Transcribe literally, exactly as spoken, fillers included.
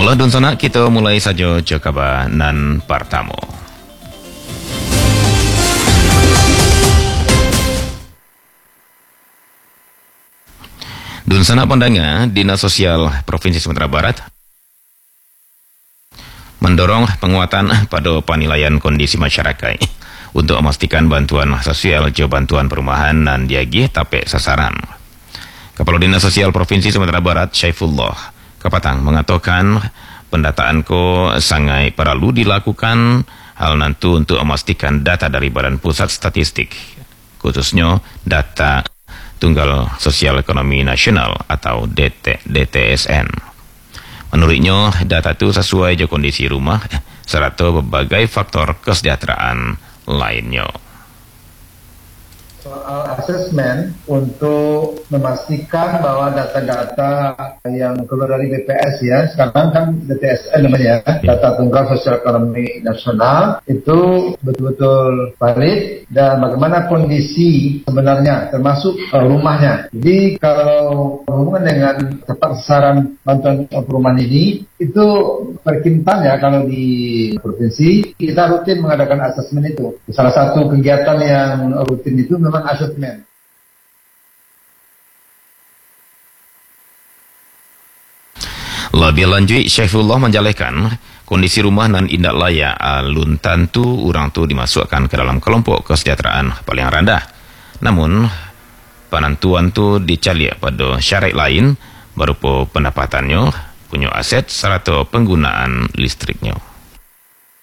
Mula dun sana kita mulai saja cakap nan pertama. Dun sana pandangan Dinas Sosial Provinsi Sumatera Barat mendorong penguatan pada penilaian kondisi masyarakat untuk memastikan bantuan sosial atau bantuan perumahan dan diagih tapek sasaran. Kepala Dinas Sosial Provinsi Sumatera Barat Syaifullah Kapatang mengatakan pendataan ko sangai perlu dilakukan hal nantu untuk memastikan data dari Badan Pusat Statistik, khususnya data Tunggal Sosial Ekonomi Nasional atau D T S N. Menurutnya, data itu sesuai dengan kondisi rumah serta berbagai faktor kesejahteraan lainnya. Soal asesmen untuk memastikan bahwa data-data yang keluar dari B P S ya, sekarang kan D T S N namanya, Data Tunggal Sosial Ekonomi Nasional, itu betul-betul valid dan bagaimana kondisi sebenarnya, termasuk uh, rumahnya. Jadi kalau berhubungan dengan tepat sasaran bantuan perumahan ini, itu perkintan ya kalau di provinsi, kita rutin mengadakan asesmen itu. Salah satu kegiatan yang rutin itu memang asesmen. Lebih lanjut, Syaifullah menjelaskan kondisi rumah dan indak layak alun tentu orang tu dimasukkan ke dalam kelompok kesejahteraan paling rendah. Namun, penentuan tu dicari pada syarat lain berupa pendapatannya, punya aset serta penggunaan listriknya.